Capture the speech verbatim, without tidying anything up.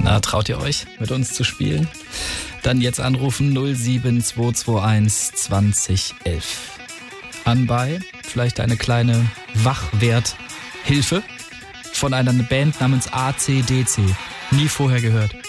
Na, traut ihr euch, mit uns zu spielen? Dann jetzt anrufen null sieben zwei zwei eins zwanzig elf. Anbei vielleicht eine kleine Wachwerthilfe von einer Band namens A C D C. Nie vorher gehört.